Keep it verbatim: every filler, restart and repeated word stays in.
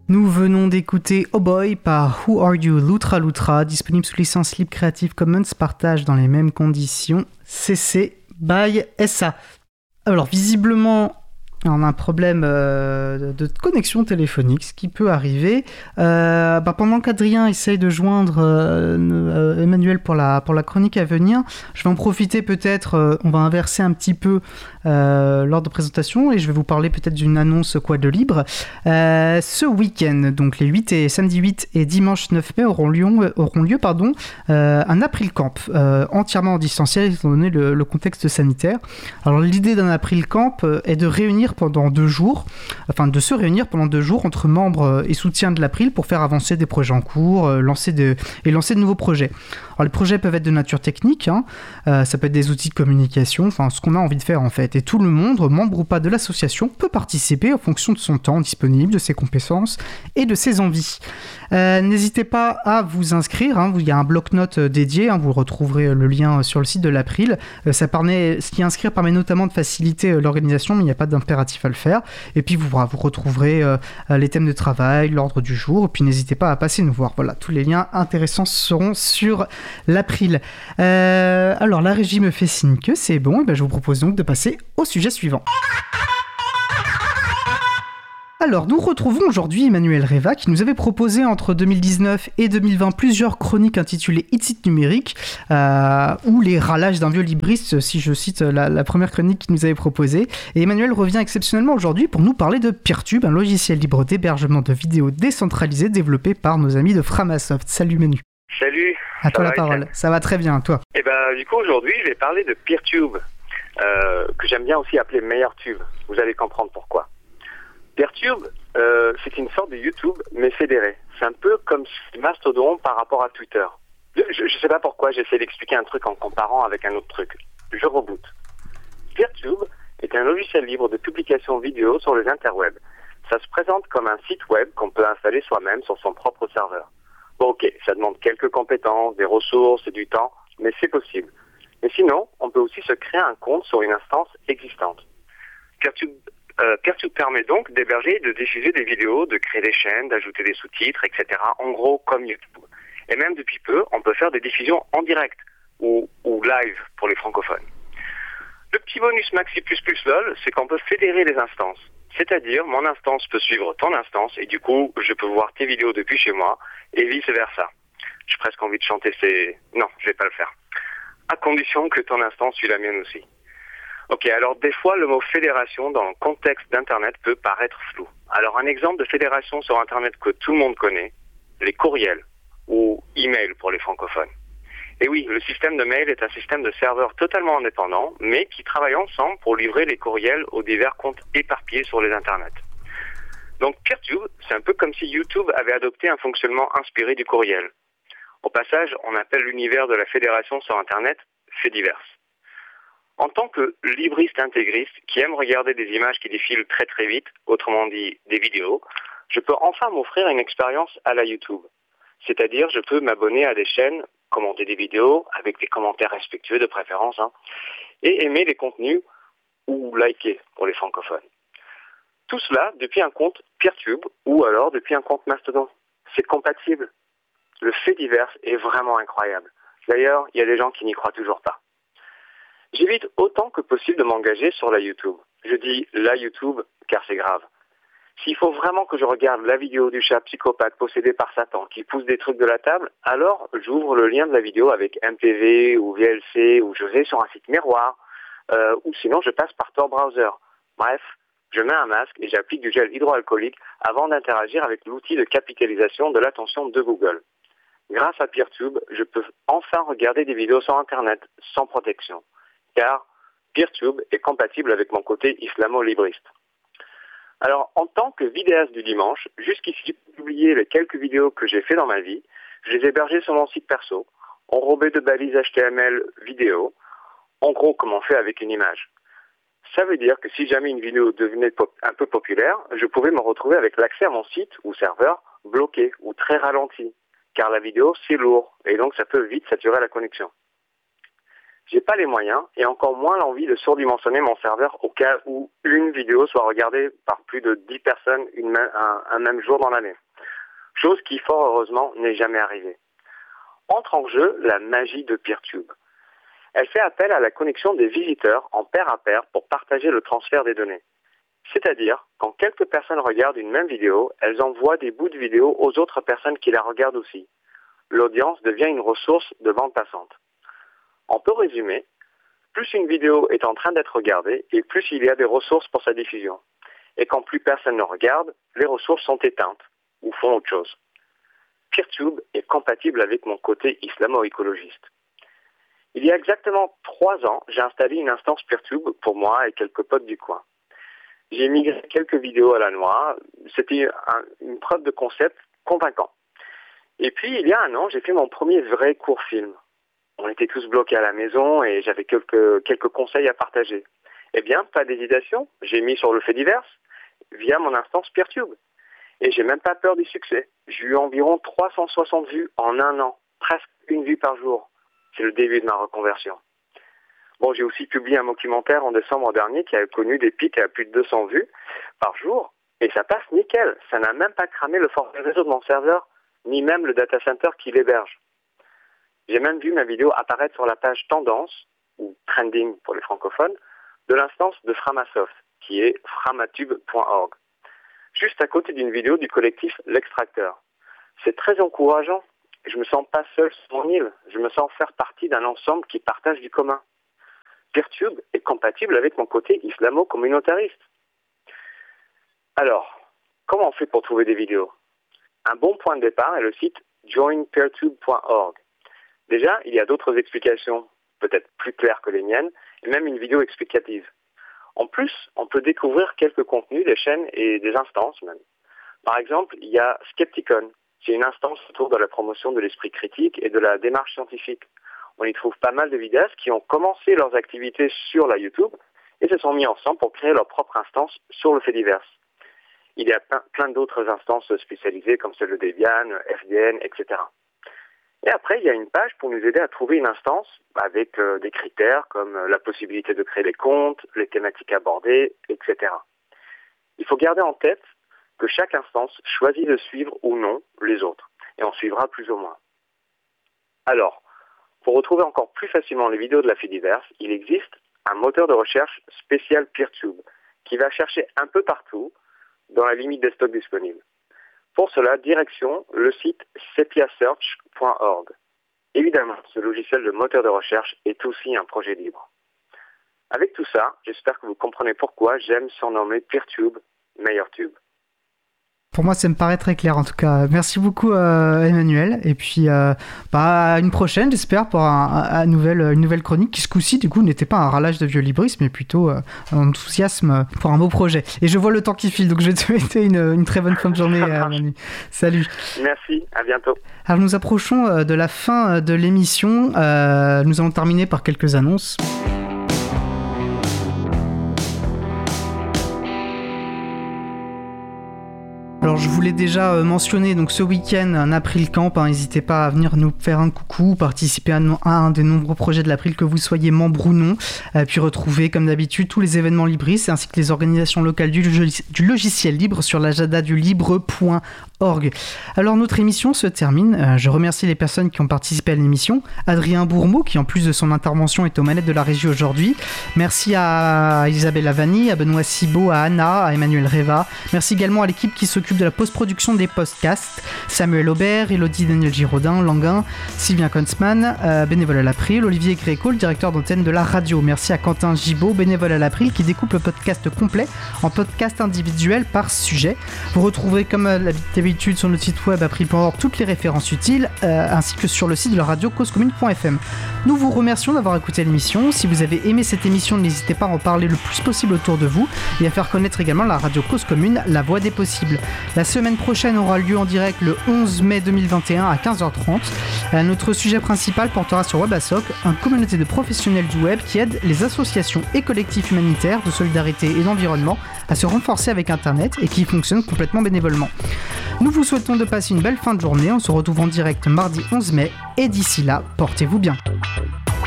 Nous venons d'écouter Oh Boy par Who Are You Loutra Loutra, disponible sous licence libre Creative Commons, partage dans les mêmes conditions, C C by S A. Alors visiblement, on a un problème euh, de connexion téléphonique, ce qui peut arriver. Euh, bah pendant qu'Adrien essaye de joindre euh, euh, Emmanuel pour la, pour la chronique à venir, je vais en profiter peut-être, euh, on va inverser un petit peu euh, l'ordre de présentation et je vais vous parler peut-être d'une annonce quoi de libre. Euh, ce week-end, donc les huit et, samedi huit et dimanche neuf mai, auront lieu, auront lieu pardon, euh, un April Camp euh, entièrement en distanciel étant donné le, le contexte sanitaire. Alors l'idée d'un April Camp euh, est de réunir pendant deux jours, enfin de se réunir pendant deux jours entre membres et soutiens de l'April pour faire avancer des projets en cours, euh, lancer de, et lancer de nouveaux projets. Alors les projets peuvent être de nature technique, hein, euh, ça peut être des outils de communication, enfin ce qu'on a envie de faire en fait. Et tout le monde, membre ou pas de l'association, peut participer en fonction de son temps disponible, de ses compétences et de ses envies. Euh, n'hésitez pas à vous inscrire, hein, il y a un bloc-notes dédié, hein, vous retrouverez le lien sur le site de l'April. Euh, ça permet, ce qui inscrire permet notamment de faciliter euh, l'organisation, mais il n'y a pas d'impératif à le faire. Et puis vous, vous retrouverez euh, les thèmes de travail, l'ordre du jour, et puis n'hésitez pas à passer nous voir. Voilà, tous les liens intéressants seront sur l'April. Euh, alors la régie me fait signe que c'est bon, et ben je vous propose donc de passer au sujet suivant. Alors, nous retrouvons aujourd'hui Emmanuel Reva qui nous avait proposé entre deux mille dix-neuf et deux mille vingt plusieurs chroniques intitulées Hit numérique euh, ou les râlages d'un vieux libriste, si je cite la, la première chronique qu'il nous avait proposée. Et Emmanuel revient exceptionnellement aujourd'hui pour nous parler de Peertube, un logiciel libre d'hébergement de vidéos décentralisé développé par nos amis de Framasoft. Salut Manu. Salut. À toi la parole. Étienne. Ça va très bien, toi. Et ben du coup aujourd'hui je vais parler de Peertube, euh, que j'aime bien aussi appeler MeilleurTube. Vous allez comprendre pourquoi. Peertube, euh, c'est une sorte de YouTube, mais fédéré. C'est un peu comme Mastodon par rapport à Twitter. Je ne sais pas pourquoi, j'essaie d'expliquer un truc en comparant avec un autre truc. Je reboot. Peertube est un logiciel libre de publication vidéo sur les interwebs. Ça se présente comme un site web qu'on peut installer soi-même sur son propre serveur. Bon, ok, ça demande quelques compétences, des ressources et du temps, mais c'est possible. Mais sinon, on peut aussi se créer un compte sur une instance existante. Peertube Euh, Peertube permet donc d'héberger et de diffuser des vidéos, de créer des chaînes, d'ajouter des sous-titres, et cetera. En gros, comme YouTube. Et même depuis peu, on peut faire des diffusions en direct ou, ou live pour les francophones. Le petit bonus Maxi plus plus lol, c'est qu'on peut fédérer les instances. C'est-à-dire, mon instance peut suivre ton instance et du coup, je peux voir tes vidéos depuis chez moi et vice-versa. J'ai presque envie de chanter ces... Non, je vais pas le faire. À condition que ton instance suit la mienne aussi. Ok, alors des fois, le mot fédération dans le contexte d'Internet peut paraître flou. Alors un exemple de fédération sur Internet que tout le monde connaît, les courriels ou email pour les francophones. Et oui, le système de mail est un système de serveurs totalement indépendant, mais qui travaillent ensemble pour livrer les courriels aux divers comptes éparpillés sur les Internets. Donc Peertube, c'est un peu comme si YouTube avait adopté un fonctionnement inspiré du courriel. Au passage, on appelle l'univers de la fédération sur Internet Fédiverse. En tant que libriste intégriste qui aime regarder des images qui défilent très très vite, autrement dit des vidéos, je peux enfin m'offrir une expérience à la YouTube. C'est-à-dire, je peux m'abonner à des chaînes, commenter des vidéos, avec des commentaires respectueux de préférence, hein, et aimer les contenus ou liker pour les francophones. Tout cela depuis un compte Peertube ou alors depuis un compte Mastodon. C'est compatible. Le fait divers est vraiment incroyable. D'ailleurs, il y a des gens qui n'y croient toujours pas. J'évite autant que possible de m'engager sur la YouTube. Je dis la YouTube car c'est grave. S'il faut vraiment que je regarde la vidéo du chat psychopathe possédé par Satan qui pousse des trucs de la table, alors j'ouvre le lien de la vidéo avec M P V ou V L C ou je vais sur un site miroir euh, ou sinon je passe par Tor Browser. Bref, je mets un masque et j'applique du gel hydroalcoolique avant d'interagir avec l'outil de capitalisation de l'attention de Google. Grâce à Peertube, je peux enfin regarder des vidéos sur Internet sans protection. Car Peertube est compatible avec mon côté islamo-libriste. Alors, en tant que vidéaste du dimanche, jusqu'ici, j'ai publié les quelques vidéos que j'ai fait dans ma vie, je les ai hébergées sur mon site perso, enrobées de balises H T M L vidéo, en gros comme on fait avec une image. Ça veut dire que si jamais une vidéo devenait pop- un peu populaire, je pouvais me retrouver avec l'accès à mon site ou serveur bloqué ou très ralenti, car la vidéo c'est lourd et donc ça peut vite saturer la connexion. J'ai pas les moyens et encore moins l'envie de surdimensionner mon serveur au cas où une vidéo soit regardée par plus de dix personnes une même, un, un même jour dans l'année. Chose qui, fort heureusement, n'est jamais arrivée. Entre en jeu la magie de PeerTube. Elle fait appel à la connexion des visiteurs en pair à pair pour partager le transfert des données. C'est-à-dire, quand quelques personnes regardent une même vidéo, elles envoient des bouts de vidéo aux autres personnes qui la regardent aussi. L'audience devient une ressource de bande passante. On peut résumer, plus une vidéo est en train d'être regardée et plus il y a des ressources pour sa diffusion. Et quand plus personne ne regarde, les ressources sont éteintes ou font autre chose. PeerTube est compatible avec mon côté islamo-écologiste. Il y a exactement trois ans, j'ai installé une instance PeerTube pour moi et quelques potes du coin. J'ai migré quelques vidéos à la noix, c'était un, une preuve de concept convaincant. Et puis, il y a un an, j'ai fait mon premier vrai court film. On était tous bloqués à la maison et j'avais quelques, quelques conseils à partager. Eh bien, pas d'hésitation, j'ai mis sur le fait divers via mon instance PeerTube. Et j'ai même pas peur du succès. J'ai eu environ trois cent soixante vues en un an, presque une vue par jour. C'est le début de ma reconversion. Bon, j'ai aussi publié un documentaire en décembre dernier qui a connu des pics à plus de deux cents vues par jour. Et ça passe nickel. Ça n'a même pas cramé le forfait réseau de mon serveur, ni même le data center qui l'héberge. J'ai même vu ma vidéo apparaître sur la page tendance, ou trending pour les francophones, de l'instance de Framasoft, qui est framatube point org, juste à côté d'une vidéo du collectif L'Extracteur. C'est très encourageant. Je ne me sens pas seul sur mon île. Je me sens faire partie d'un ensemble qui partage du commun. PeerTube est compatible avec mon côté islamo-communautariste. Alors, comment on fait pour trouver des vidéos ? Un bon point de départ est le site join peertube point org. Déjà, il y a d'autres explications, peut-être plus claires que les miennes, et même une vidéo explicative. En plus, on peut découvrir quelques contenus des chaînes et des instances même. Par exemple, il y a Skepticon. C'est une instance autour de la promotion de l'esprit critique et de la démarche scientifique. On y trouve pas mal de vidéastes qui ont commencé leurs activités sur la YouTube et se sont mis ensemble pour créer leur propre instance sur le fait divers. Il y a plein d'autres instances spécialisées comme celle de Debian, F D N, et cetera. Et après, il y a une page pour nous aider à trouver une instance avec euh, des critères comme la possibilité de créer des comptes, les thématiques abordées, et cetera. Il faut garder en tête que chaque instance choisit de suivre ou non les autres, et on suivra plus ou moins. Alors, pour retrouver encore plus facilement les vidéos de la Fidiverse, il existe un moteur de recherche spécial PeerTube qui va chercher un peu partout dans la limite des stocks disponibles. Pour cela, direction le site sepia search point org. Évidemment, ce logiciel de moteur de recherche est aussi un projet libre. Avec tout ça, j'espère que vous comprenez pourquoi j'aime surnommer PeerTube MeilleurTube. Pour moi, ça me paraît très clair en tout cas. Merci beaucoup euh, Emmanuel. Et puis, euh, bah, à une prochaine, j'espère, pour un, un, un nouvelle, une nouvelle chronique qui, ce coup-ci, du coup, n'était pas un râlage de vieux librisme, mais plutôt euh, un enthousiasme pour un beau projet. Et je vois le temps qui file, donc je vais te souhaiter une, une très bonne fin de journée, euh, Manu. Salut. Merci, à bientôt. Alors, nous approchons euh, de la fin de l'émission. Euh, nous allons terminer par quelques annonces. Alors je voulais déjà euh, mentionner donc ce week-end un April Camp, hein, n'hésitez pas à venir nous faire un coucou, participer à, no- à un des nombreux projets de l'April, que vous soyez membre ou non, euh, puis retrouver comme d'habitude tous les événements Libris ainsi que les organisations locales du, log- du logiciel libre sur l'agenda du libre point org. Alors notre émission se termine, euh, je remercie les personnes qui ont participé à l'émission, Adrien Bourmeau qui en plus de son intervention est aux manettes de la régie aujourd'hui, merci à Isabelle Avani, à Benoît Cibo, à Anna, à Emmanuel Reva, merci également à l'équipe qui s'occupe de la post-production des podcasts, Samuel Aubert, Elodie Daniel Giraudin, Languin, Sylvien Kunzmann, euh, bénévole à l'April, Olivier Gréco, le directeur d'antenne de la radio. Merci à Quentin Gibaud, bénévole à l'April, qui découpe le podcast complet en podcast individuel par sujet. Vous retrouverez comme d'habitude sur notre site web april point org toutes les références utiles, euh, ainsi que sur le site de la radio cause commune point f m. Nous vous remercions d'avoir écouté l'émission. Si vous avez aimé cette émission, n'hésitez pas à en parler le plus possible autour de vous et à faire connaître également la radio cause commune, la voix des possibles. La semaine prochaine aura lieu en direct le onze mai deux mille vingt et un à quinze heures trente. Euh, notre sujet principal portera sur WebASOC, une communauté de professionnels du web qui aide les associations et collectifs humanitaires de solidarité et d'environnement à se renforcer avec Internet et qui fonctionnent complètement bénévolement. Nous vous souhaitons de passer une belle fin de journée. On se retrouve en direct mardi onze mai et d'ici là, portez-vous bien.